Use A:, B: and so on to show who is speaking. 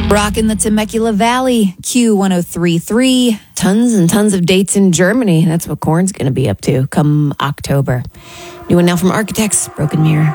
A: Rocking the Temecula Valley, Q1033.
B: Tons and tons of dates in Germany. That's what Korn's going to be up to come October. New one now from Architects, Broken Mirror.